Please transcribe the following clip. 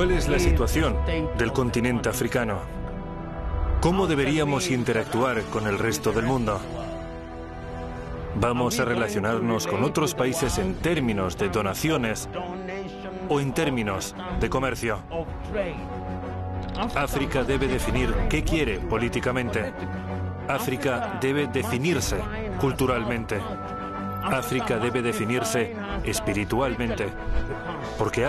¿Cuál es la situación del continente africano? ¿Cómo deberíamos interactuar con el resto del mundo? ¿Vamos a relacionarnos con otros países en términos de donaciones o en términos de comercio? África debe definir qué quiere políticamente. África debe definirse culturalmente. África debe definirse espiritualmente. Porque